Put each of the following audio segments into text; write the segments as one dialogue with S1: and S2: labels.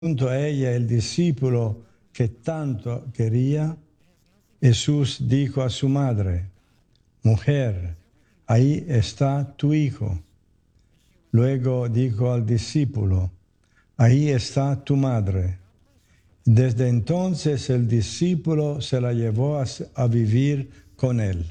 S1: junto a ella el discípulo que tanto quería, Jesús dijo a su madre: «Mujer, ahí está tu hijo». Luego dijo al discípulo: «Ahí está tu madre». Desde entonces el discípulo se la llevó a vivir con él.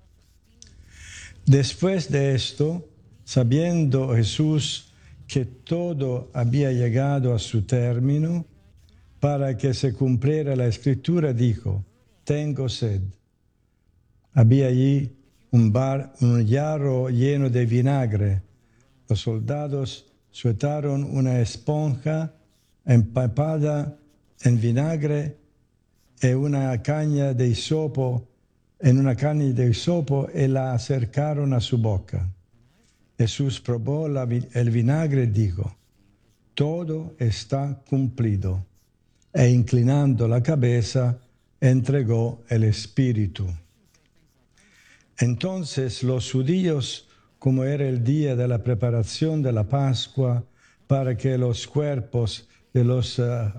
S1: Después de esto, sabiendo Jesús que todo había llegado a su término, para que se cumpliera la Escritura, dijo: «Tengo sed». Había allí un jarro lleno de vinagre. Los soldados sueltaron una esponja empapada en vinagre en una caña de hisopo y la acercaron a su boca. Jesús probó el vinagre y dijo: «Todo está cumplido». E inclinando la cabeza, entregó el Espíritu. Entonces los judíos, como era el día de la preparación de la Pascua, para que los cuerpos de los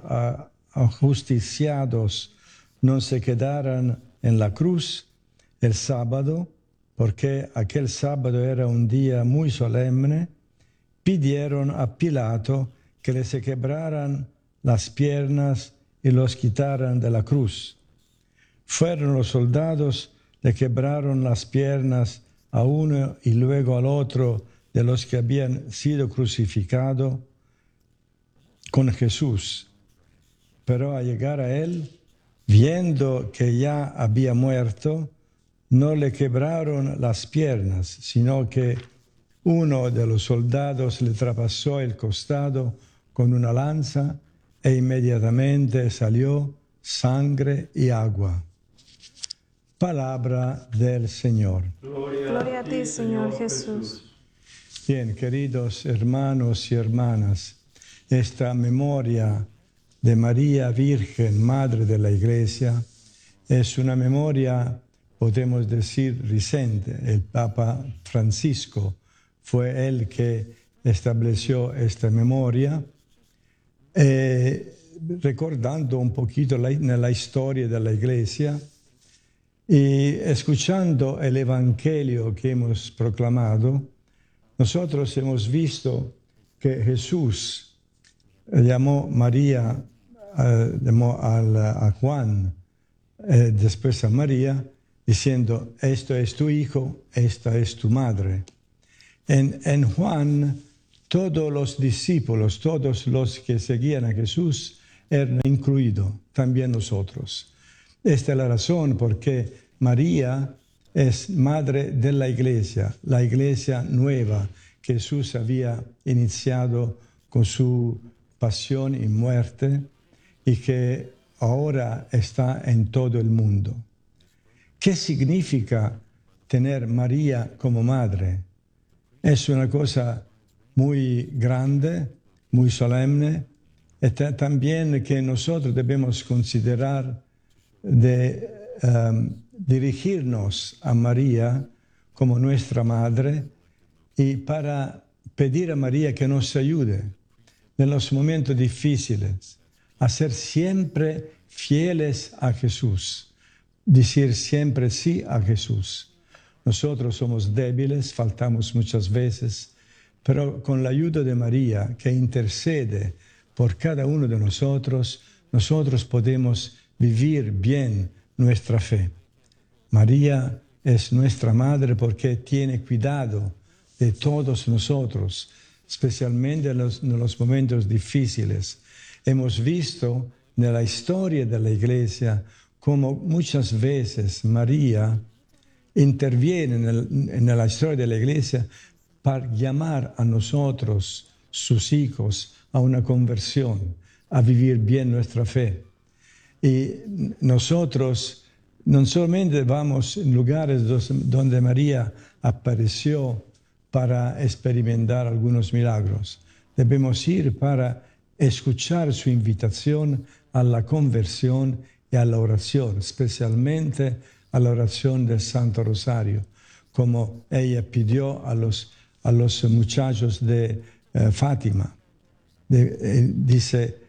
S1: ajusticiados no se quedaran en la cruz el sábado, porque aquel sábado era un día muy solemne, pidieron a Pilato que les quebraran las piernas y los quitaran de la cruz. Fueron los soldados, le quebraron las piernas a uno y luego al otro de los que habían sido crucificados con Jesús. Pero al llegar a él, viendo que ya había muerto, no le quebraron las piernas, sino que uno de los soldados le traspasó el costado con una lanza e inmediatamente salió sangre y agua. Palabra del Señor.
S2: Gloria a ti, Señor Jesús.
S1: Bien, queridos hermanos y hermanas, esta memoria de María Virgen, Madre de la Iglesia, es una memoria, podemos decir, reciente. El Papa Francisco fue el que estableció esta memoria, recordando un poquito la historia de la Iglesia y escuchando el Evangelio que hemos proclamado. Nosotros hemos visto que Jesús llamó a Juan, después a María, diciendo: «Esto es tu hijo, esta es tu madre». En Juan, todos los discípulos, todos los que seguían a Jesús, eran incluidos, también nosotros. Esta es la razón por qué María es madre de la iglesia nueva que Jesús había iniciado con su pasión y muerte y que ahora está en todo el mundo. ¿Qué significa tener María como madre? Es una cosa muy grande, muy solemne, y también que nosotros debemos considerar de dirigirnos a María como nuestra madre y para pedir a María que nos ayude en los momentos difíciles a ser siempre fieles a Jesús, decir siempre sí a Jesús. Nosotros somos débiles, faltamos muchas veces, pero con la ayuda de María, que intercede por cada uno de nosotros, nosotros podemos vivir bien nuestra fe. María es nuestra madre porque tiene cuidado de todos nosotros, especialmente en los momentos difíciles. Hemos visto en la historia de la Iglesia cómo muchas veces María interviene en la historia de la Iglesia para llamar a nosotros, sus hijos, a una conversión, a vivir bien nuestra fe. Y nosotros no solamente vamos en lugares donde María apareció para experimentar algunos milagros, debemos ir para escuchar su invitación a la conversión y a la oración, especialmente a la oración del Santo Rosario, como ella pidió a los muchachos de Fátima. Dice: